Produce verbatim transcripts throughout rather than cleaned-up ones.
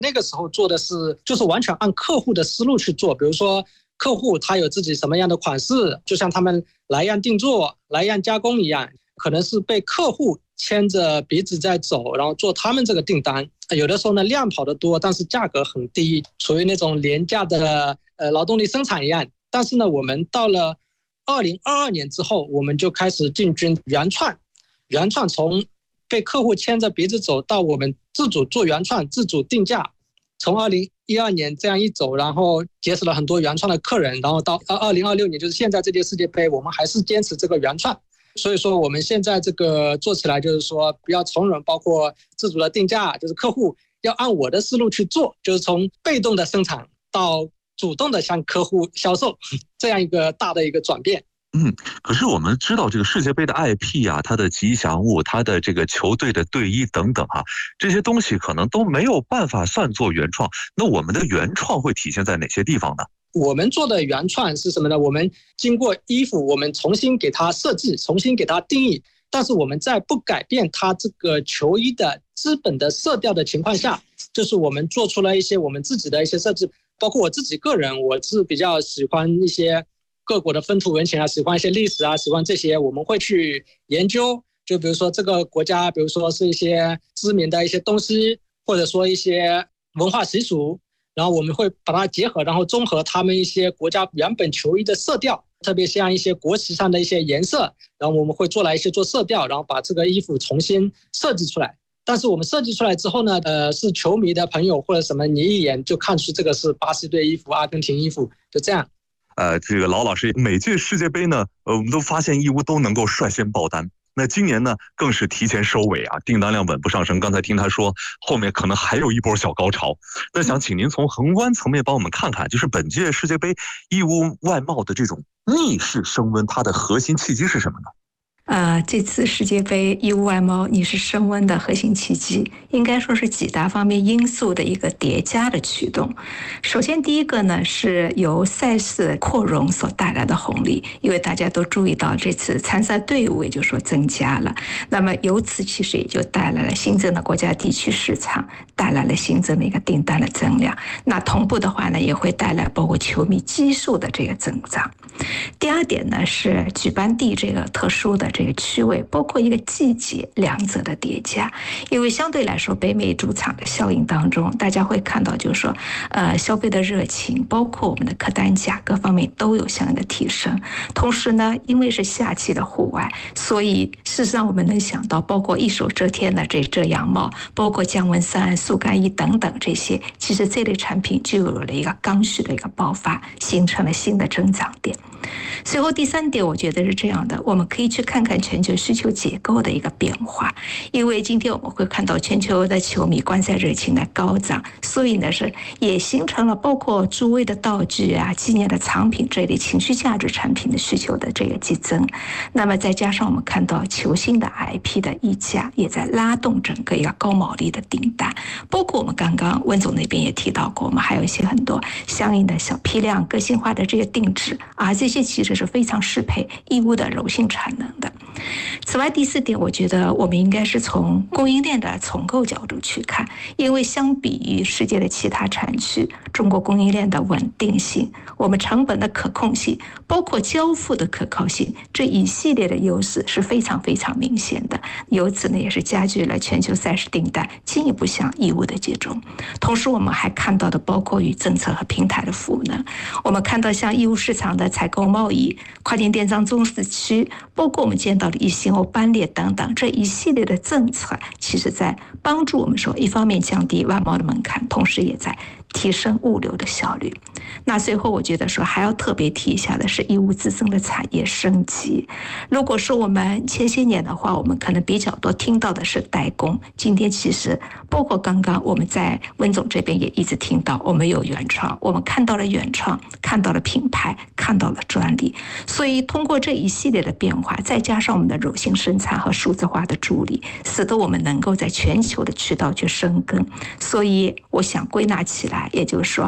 那个时候做的是就是完全按客户的思路去做，比如说客户他有自己什么样的款式，就像他们来样定做、来样加工一样，可能是被客户牵着鼻子在走，然后做他们这个订单。有的时候呢，量跑得多，但是价格很低，属于那种廉价的呃劳动力生产一样。但是呢，我们到了二零二二年之后，我们就开始进军原创，原创从被客户牵着鼻子走到我们自主做原创、自主定价。从二零一二年这样一走，然后结识了很多原创的客人，然后到二零二六年，就是现在这届世界杯，我们还是坚持这个原创。所以说我们现在这个做起来就是说比较从容，包括自主的定价，就是客户要按我的思路去做，就是从被动的生产到主动的向客户销售，这样一个大的一个转变。 嗯，可是我们知道这个世界杯的 I P 啊，它的吉祥物，它的这个球队的队衣等等啊，这些东西可能都没有办法算作原创。那我们的原创会体现在哪些地方呢？ 我们做的原创是什么呢？我们经过衣服，我们重新给它设计，重新给它定义，但是我们在不改变它这个球衣的基本的色调的情况下，就是我们做出了一些我们自己的一些设计，包括我自己个人，我是比较喜欢一些各国的风土人情啊，喜欢一些历史啊，喜欢这些，我们会去研究。就比如说这个国家，比如说是一些知名的一些东西，或者说一些文化习俗。然后我们会把它结合，然后综合他们一些国家原本球衣的色调，特别像一些国旗上的一些颜色，然后我们会做来一些做色调，然后把这个衣服重新设计出来。但是我们设计出来之后呢，呃，是球迷的朋友或者什么，你一眼就看出这个是巴西队衣服、阿根廷衣服，就这样。 呃，这个老老师，每届世界杯呢，呃，我们都发现义乌都能够率先爆单。那今年呢，更是提前收尾啊，订单量稳步上升。刚才听他说，后面可能还有一波小高潮。那想请您从宏观层面帮我们看看，就是本届世界杯义乌外贸的这种逆势升温，它的核心契机是什么呢？ 呃，这次世界杯义乌外贸逆势升温的核心契机，应该说是几大方面因素的一个叠加的驱动。首先，第一个呢，是由赛事扩容所带来的红利，因为大家都注意到这次参赛队伍也就是说增加了，那么由此其实也就带来了新增的国家地区市场，带来了新增的一个订单的增量。那同步的话呢，也会带来包括球迷基数的这个增长。第二点呢，是举办地这个特殊的这个区位，包括一个季节两者的叠加。因为相对来说，北美主场的效应当中，大家会看到就是说，呃，消费的热情，包括我们的客单价各方面都有相应的提升。同时呢，因为是夏季的户外，所以事实上我们能想到，包括一手遮天的这遮阳帽，包括降温衫、速干衣等等这些，其实这类产品就有了一个刚需的一个爆发，形成了新的增长点。随后第三点，我觉得是这样的，我们可以去看看全球需求结构的一个变化。因为今天我们会看到全球的球迷观赛热情的高涨，所以呢是也形成了包括诸位的道具啊、纪念的藏品这类情绪价值产品的需求的这个激增。那么再加上我们看到球星的 I P 的溢价，也在拉动整个一个高毛利的订单。包括我们刚刚温总那边也提到过，我们还有一些很多相应的小批量个性化的这些定制啊，这些其实是非常适配义乌的柔性产能的。此外，第四点，我觉得我们应该是从供应链的重构角度去看，因为相比于世界的其他产区，中国供应链的稳定性、我们成本的可控性，包括交付的可靠性，这一系列的优势是非常非常明显的。由此呢，也是加剧了全球赛事订单进一步向义乌的集中。同时，我们还看到的包括与政策和平台的赋能，我们看到像义乌市场的采购贸易、跨境电商中市区，包括我们见到的一星欧、班列等等这一系列的政策，其实在帮助我们说，一方面降低外贸的门槛，同时也在提升物流的效率。那最后我觉得说还要特别提一下的是义乌自身的产业升级。如果说我们前些年的话，我们可能比较多听到的是代工，今天其实包括刚刚我们在温总这边也一直听到，我们有原创，我们看到了原创，看到了品牌，看到了专利。所以通过这一系列的变化，再加上我们的柔性生产和数字化的助力，使得我们能够在全球的渠道去深耕。所以我想归纳起来，也就是说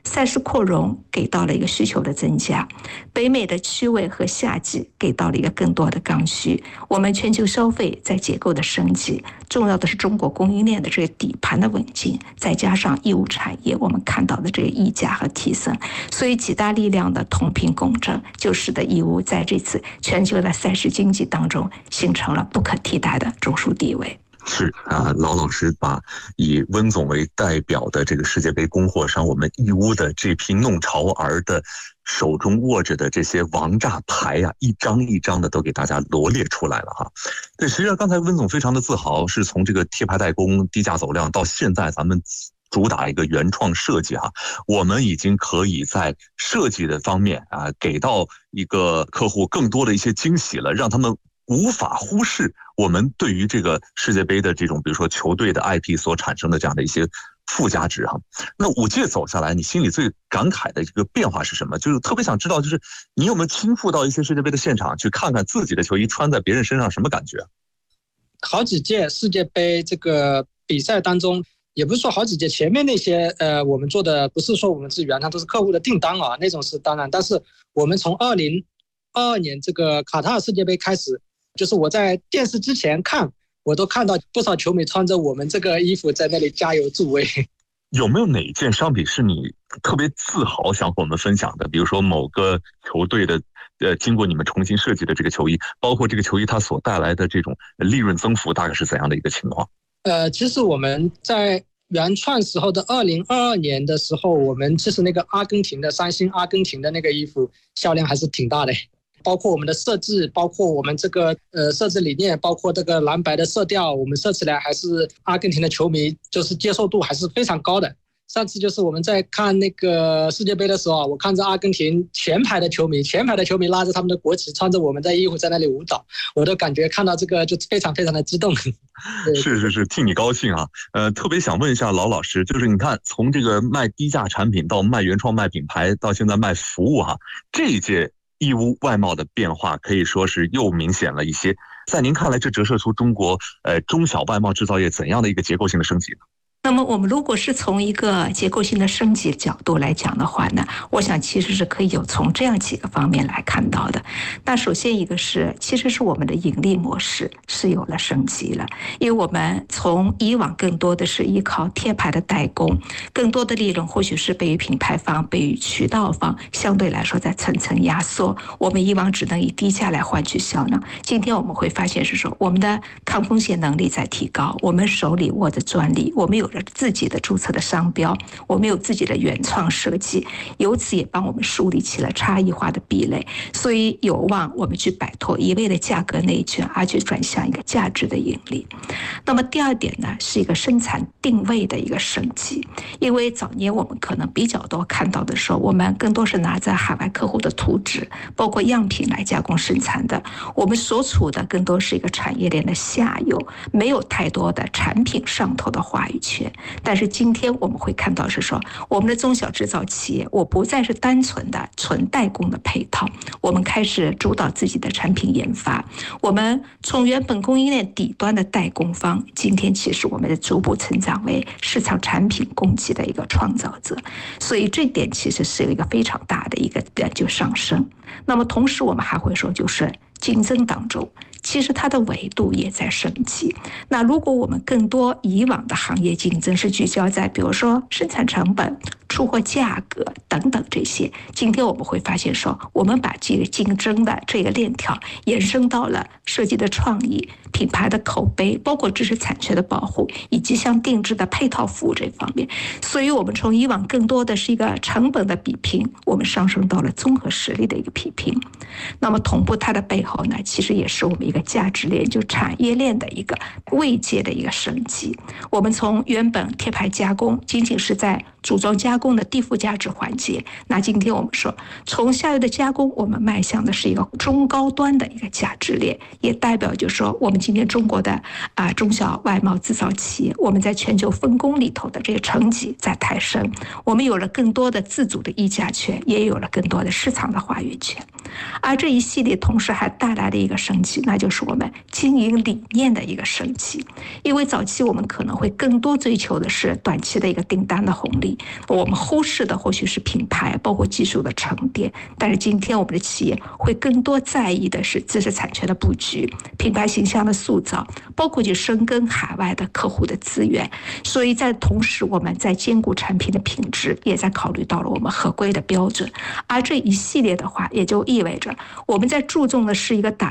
赛事扩容给到了一个需求的增加，北美的区位和夏季给到了一个更多的刚需，我们全球消费在结构的升级，重要的是中国供应链的这个底盘的稳健，再加上义乌产业我们看到的这个溢价和提升，所以几大力量的同频共振，就使得义乌在这次全球的赛事经济当中形成了不可替代的中枢地位。 是啊，老老师把以温总为代表的这个世界杯供货商，我们义乌的这批弄潮儿的手中握着的这些王炸牌啊，一张一张的都给大家罗列出来了哈。对，实际上刚才温总非常的自豪，是从这个贴牌代工、低价走量到现在咱们主打一个原创设计哈，我们已经可以在设计的方面啊，给到一个客户更多的一些惊喜了，让他们无法忽视我们对于这个世界杯的这种，比如说球队的 I P 所产生的这样的一些附加值哈。那五届走下来，你心里最感慨的一个变化是什么？就是特别想知道，就是你有没有亲赴到一些世界杯的现场去看看自己的球衣穿在别人身上什么感觉？ 好几届世界杯这个比赛当中，也不是说好几届，前面那些呃，我们做的不是说我们是原创，都是客户的订单啊，那种是当然。但是我们从二零二二年这个卡塔尔世界杯开始，就是我在电视之前看，我都看到不少球迷穿着我们这个衣服在那里加油助威。 有没有哪一件商品是你特别自豪想和我们分享的？比如说某个球队的呃，经过你们重新设计的这个球衣，包括这个球衣它所带来的这种利润增幅大概是怎样的一个情况？ 呃，其实我们在原创时候的二零二二年的时候，我们其实那个阿根廷的三星阿根廷的那个衣服销量还是挺大的。包括我们的设置，包括我们这个呃设置理念，包括这个蓝白的色调，我们设起来还是阿根廷的球迷就是接受度还是非常高的。上次就是我们在看那个世界杯的时候，我看着阿根廷前排的球迷，前排的球迷拉着他们的国旗，穿着我们的衣服在那里舞蹈，我都感觉看到这个就非常非常的激动。 是是是，替你高兴啊！呃，特别想问一下老老师，就是你看从这个卖低价产品到卖原创、卖品牌，到现在卖服务哈，这一届义乌外贸的变化可以说是又明显了一些。在您看来，这折射出中国呃中小外贸制造业怎样的一个结构性的升级呢？ 那么我们如果是从一个结构性的升级角度来讲的话呢，我想其实是可以有从这样几个方面来看到的。那首先一个是，其实是我们的盈利模式是有了升级了，因为我们从以往更多的是依靠贴牌的代工，更多的利润或许是被于品牌方、被于渠道方相对来说在层层压缩，我们以往只能以低价来换取销量。今天我们会发现是说，我们的抗风险能力在提高，我们手里握着专利，我们有着自己的注册的商标，我们有自己的原创设计，由此也帮我们树立起了差异化的壁垒，所以有望我们去摆脱一味的价格内卷，而去转向一个价值的盈利。那么第二点呢，是一个生产定位的一个升级，因为早年我们可能比较多看到的时候，我们更多是拿着海外客户的图纸，包括样品来加工生产的，我们所处的更多是一个产业链的下游，没有太多的产品上头的话语权。但是今天我们会看到是说，我们的中小制造企业，我不再是单纯的纯代工的配套，我们开始主导自己的产品研发，我们从原本供应链底端的代工方，今天其实我们的逐步成长为市场产品供给的一个创造者，所以这点其实是有一个非常大的一个就上升。那么同时我们还会说，就是竞争当中其实它的维度也在升级。那如果我们更多以往的行业竞争是聚焦在比如说生产成本、出货价格等等这些，今天我们会发现说，我们把这个竞争的这个链条延伸到了设计的创意、品牌的口碑，包括知识产权的保护，以及像定制的配套服务这方面。所以我们从以往更多的是一个成本的比拼，我们上升到了综合实力的一个比拼。那么同步它的背后呢，其实也是我们一个价值链，就产业链的一个位阶的一个升级。我们从原本贴牌加工仅仅是在组装加工的低附加值环节，那今天我们说从下游的加工，我们迈向的是一个中高端的一个价值链，也代表就是说我们今天中国的啊、呃、中小外贸制造企业，我们在全球分工里头的这个成绩在抬升，我们有了更多的自主的议价权，也有了更多的市场的话语权。 而这一系列同时还带来了一个升级，那就是我们经营理念的一个升级。因为早期我们可能会更多追求的是短期的一个订单的红利，我们忽视的或许是品牌包括技术的沉淀，但是今天我们的企业会更多在意的是知识产权的布局、品牌形象的塑造，包括去深耕海外的客户的资源。所以在同时我们在兼顾产品的品质，也在考虑到了我们合规的标准。而这一系列的话，也就意味着我们在注重的是一个打